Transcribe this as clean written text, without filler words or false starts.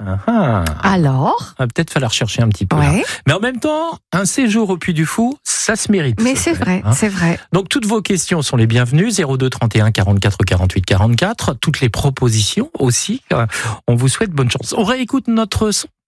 Alors, va peut-être falloir chercher un petit peu. ouais. Là. Mais en même temps, un séjour au Puy du Fou, ça se mérite. Mais c'est vrai, c'est vrai. Donc toutes vos questions sont les bienvenues. 02 31 44 48 44. Toutes les propositions aussi. On vous souhaite bonne chance. On réécoute notre son.